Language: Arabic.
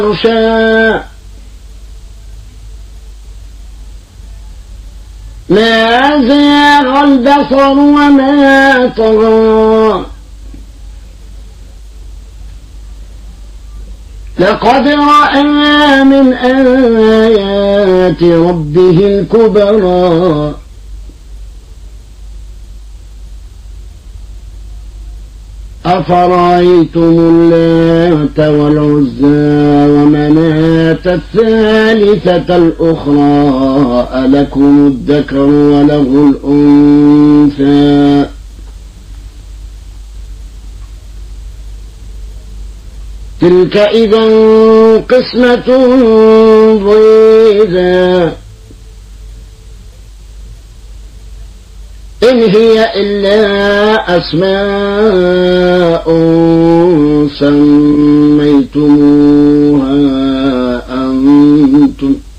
يشاء ما زاغ البصر وما طغى لقد رأى من آيات ربه الكبرى أفرأيتم اللات والعزى ومناة الثالثة الأخرى ألكم الذكر وله الأنثى تلك إذا قسمة ضيزى إن هي إلا أسماء سميتموها أنتم